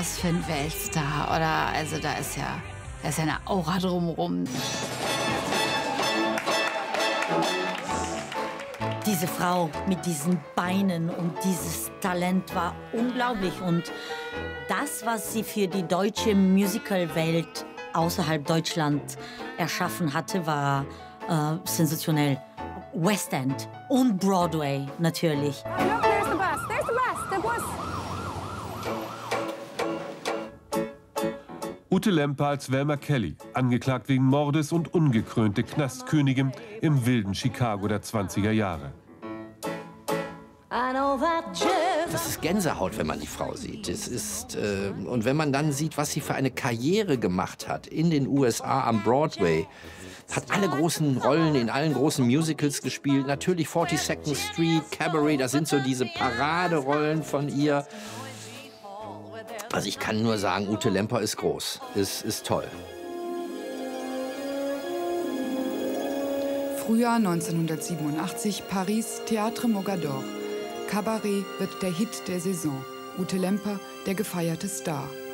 was für ein Weltstar, oder? Also da ist ja eine Aura drumherum. Diese Frau mit diesen Beinen und dieses Talent war unglaublich. Und das, was sie für die deutsche Musical-Welt außerhalb Deutschland erschaffen hatte, war sensationell. West End und Broadway natürlich. Ute Lemper als Velma Kelly, angeklagt wegen Mordes und ungekrönte Knastkönigin im wilden Chicago der 20er Jahre. Das ist Gänsehaut, wenn man die Frau sieht. Und wenn man dann sieht, was sie für eine Karriere gemacht hat in den USA am Broadway, hat alle großen Rollen in allen großen Musicals gespielt. Natürlich 42nd Street, Cabaret, das sind so diese Paraderollen von ihr. Also ich kann nur sagen, Ute Lemper ist groß, ist toll. Frühjahr 1987, Paris, Théâtre Mogador. Cabaret wird der Hit der Saison. Ute Lemper, der gefeierte Star.